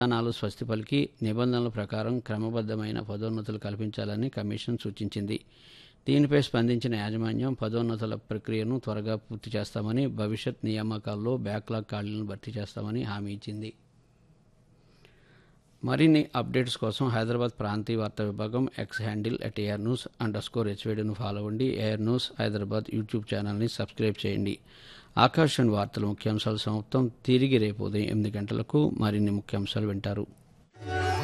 విధానాలు స్వస్తి పలికి నిబంధనల ప్రకారం క్రమబద్ధమైన పదోన్నతులు కల్పించాలని కమిషన్ సూచించింది. దీనిపై స్పందించిన యాజమాన్యం పదోన్నతుల ప్రక్రియను త్వరగా పూర్తి చేస్తామని, భవిష్యత్ నియామకాల్లో బ్యాక్లాగ్ ఖాళీలను భర్తీ చేస్తామని హామీ ఇచ్చింది. మరిన్ని అప్డేట్స్ కోసం హైదరాబాద్ ప్రాంతీయ వార్తా విభాగం ఎక్స్ హ్యాండిల్ @AirNews_HVDను ఫాలో అవ్వండి. ఎయిర్ న్యూస్ హైదరాబాద్ యూట్యూబ్ ఛానల్ని సబ్స్క్రైబ్ చేయండి. ఆకాశవాణి వార్తల ముఖ్యాంశాలు సమాప్తం. తిరిగి రేపు ఉదయం 8 గంటలకు మరిన్ని ముఖ్యాంశాలు వింటారు.